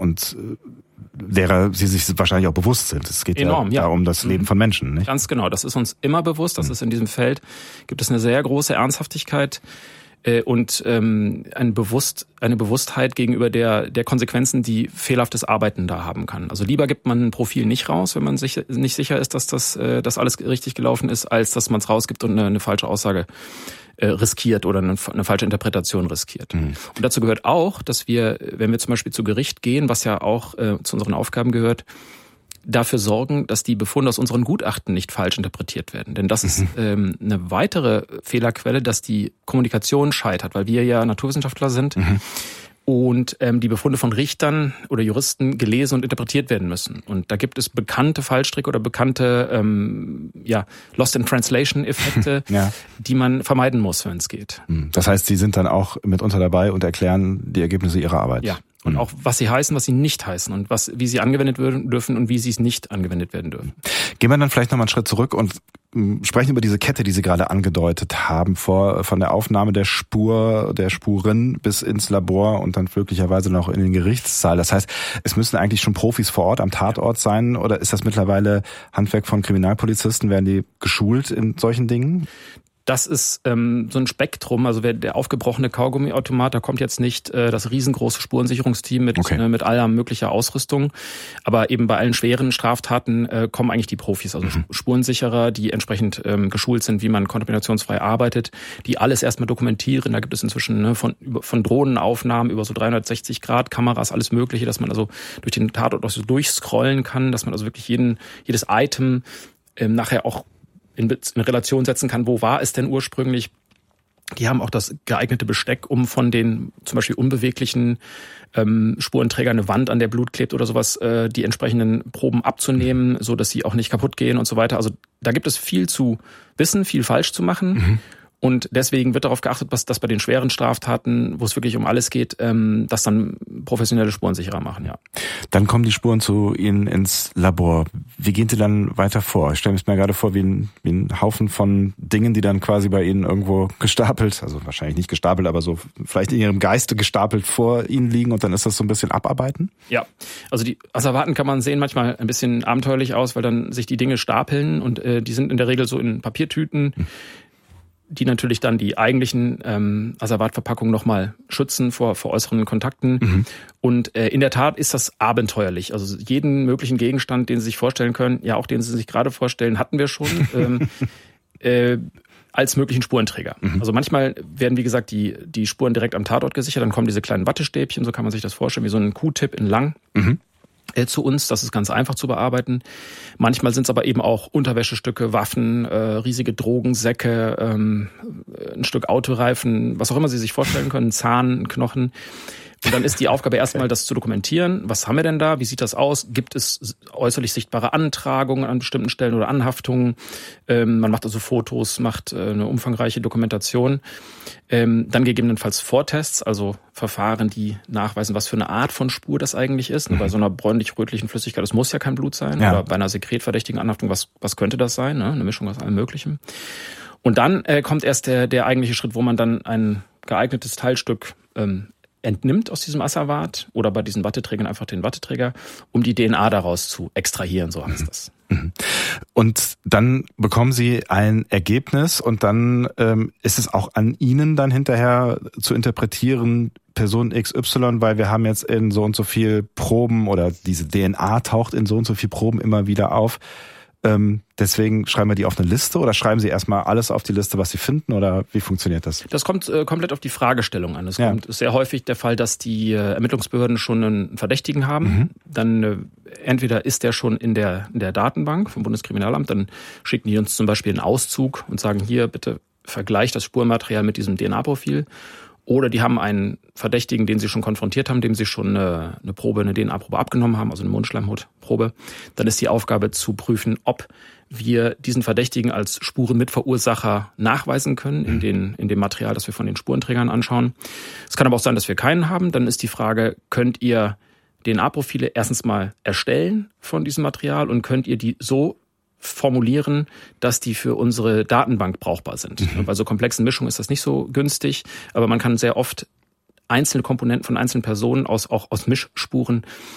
und derer sie sich wahrscheinlich auch bewusst sind. Es geht enorm, ja um das Leben von Menschen, nicht? Ganz genau, das ist uns immer bewusst. Das ist in diesem Feld, gibt es eine sehr große Ernsthaftigkeit und eine Bewusstheit gegenüber der Konsequenzen, die fehlerhaftes Arbeiten da haben kann. Also lieber gibt man ein Profil nicht raus, wenn man sich nicht sicher ist, dass das alles richtig gelaufen ist, als dass man es rausgibt und eine falsche Aussage riskiert oder eine falsche Interpretation riskiert. Und dazu gehört auch, dass wir, wenn wir zum Beispiel zu Gericht gehen, was ja auch zu unseren Aufgaben gehört, dafür sorgen, dass die Befunde aus unseren Gutachten nicht falsch interpretiert werden. Denn das ist eine weitere Fehlerquelle, dass die Kommunikation scheitert, weil wir ja Naturwissenschaftler sind und die Befunde von Richtern oder Juristen gelesen und interpretiert werden müssen. Und da gibt es bekannte Fallstricke oder bekannte Lost-in-Translation-Effekte, die man vermeiden muss, wenn es geht. Das heißt, Sie sind dann auch mitunter dabei und erklären die Ergebnisse Ihrer Arbeit. Ja. Und auch, was sie heißen, was sie nicht heißen und wie sie angewendet werden dürfen und wie sie es nicht angewendet werden dürfen. Gehen wir dann vielleicht nochmal einen Schritt zurück und sprechen über diese Kette, die Sie gerade angedeutet haben, von der Aufnahme der Spuren bis ins Labor und dann möglicherweise noch in den Gerichtssaal. Das heißt, es müssen eigentlich schon Profis vor Ort am Tatort sein, oder ist das mittlerweile Handwerk von Kriminalpolizisten? Werden die geschult in solchen Dingen? Das ist so ein Spektrum, also der aufgebrochene Kaugummiautomat, da kommt jetzt nicht das riesengroße Spurensicherungsteam mit aller möglicher Ausrüstung, aber eben bei allen schweren Straftaten kommen eigentlich die Profis, also Spurensicherer, die entsprechend geschult sind, wie man kontaminationsfrei arbeitet, die alles erstmal dokumentieren. Da gibt es inzwischen von Drohnenaufnahmen über so 360-Grad-Kameras, alles Mögliche, dass man also durch den Tatort auch so durchscrollen kann, dass man also wirklich jedes Item nachher auch in Relation setzen kann, wo war es denn ursprünglich. Die haben auch das geeignete Besteck, um von den zum Beispiel unbeweglichen Spurenträgern eine Wand, an der Blut klebt oder sowas, die entsprechenden Proben abzunehmen, so dass sie auch nicht kaputt gehen und so weiter. Also da gibt es viel zu wissen, viel falsch zu machen. Und deswegen wird darauf geachtet, dass bei den schweren Straftaten, wo es wirklich um alles geht, das dann professionelle Spurensicherer machen, ja. Dann kommen die Spuren zu Ihnen ins Labor. Wie gehen Sie dann weiter vor? Ich stelle mir gerade vor, wie ein Haufen von Dingen, die dann quasi bei Ihnen irgendwo gestapelt, also wahrscheinlich nicht gestapelt, aber so vielleicht in Ihrem Geiste gestapelt vor Ihnen liegen, und dann ist das so ein bisschen abarbeiten? Ja, also die Asservaten kann man sehen manchmal ein bisschen abenteuerlich aus, weil dann sich die Dinge stapeln und die sind in der Regel so in Papiertüten, die natürlich dann die eigentlichen Asservatverpackungen nochmal schützen vor äußeren Kontakten. Und in der Tat ist das abenteuerlich. Also jeden möglichen Gegenstand, den Sie sich vorstellen können, ja auch den Sie sich gerade vorstellen, hatten wir schon, als möglichen Spurenträger. Also manchmal werden, wie gesagt, die Spuren direkt am Tatort gesichert, dann kommen diese kleinen Wattestäbchen, so kann man sich das vorstellen, wie so ein Q-Tip in lang. Zu uns, das ist ganz einfach zu bearbeiten. Manchmal sind es aber eben auch Unterwäschestücke, Waffen, riesige Drogensäcke, ein Stück Autoreifen, was auch immer Sie sich vorstellen können, Zahn, Knochen. Und dann ist die Aufgabe erstmal, das zu dokumentieren. Was haben wir denn da? Wie sieht das aus? Gibt es äußerlich sichtbare Antragungen an bestimmten Stellen oder Anhaftungen? Man macht also Fotos, macht eine umfangreiche Dokumentation. Dann gegebenenfalls Vortests, also Verfahren, die nachweisen, was für eine Art von Spur das eigentlich ist. Bei so einer bräunlich-rötlichen Flüssigkeit, das muss ja kein Blut sein. Ja. Oder bei einer sekretverdächtigen Anhaftung, was könnte das sein? Ne? Eine Mischung aus allem Möglichen. Und dann kommt erst der eigentliche Schritt, wo man dann ein geeignetes Teilstück entnimmt aus diesem Asservat oder bei diesen Watteträgern einfach den Watteträger, um die DNA daraus zu extrahieren, so heißt das. Und dann bekommen Sie ein Ergebnis und dann ist es auch an Ihnen dann hinterher zu interpretieren, Person XY, weil wir haben jetzt in so und so viel Proben oder diese DNA taucht in so und so viel Proben immer wieder auf. Deswegen schreiben wir die auf eine Liste oder schreiben Sie erstmal alles auf die Liste, was Sie finden, oder wie funktioniert das? Das kommt komplett auf die Fragestellung an. Es kommt sehr häufig der Fall, dass die Ermittlungsbehörden schon einen Verdächtigen haben. Dann entweder ist der schon in der Datenbank vom Bundeskriminalamt, dann schicken die uns zum Beispiel einen Auszug und sagen, hier bitte vergleicht das Spurenmaterial mit diesem DNA-Profil. Oder die haben einen Verdächtigen, den sie schon konfrontiert haben, dem sie schon eine DNA-Probe abgenommen haben, also eine Mundschleimhautprobe. Dann ist die Aufgabe zu prüfen, ob wir diesen Verdächtigen als Spurenmitverursacher nachweisen können in dem Material, das wir von den Spurenträgern anschauen. Es kann aber auch sein, dass wir keinen haben. Dann ist die Frage, könnt ihr DNA-Profile erstens mal erstellen von diesem Material und könnt ihr die so formulieren, dass die für unsere Datenbank brauchbar sind. Bei so komplexen Mischungen ist das nicht so günstig, aber man kann sehr oft einzelne Komponenten von einzelnen Personen auch aus Mischspuren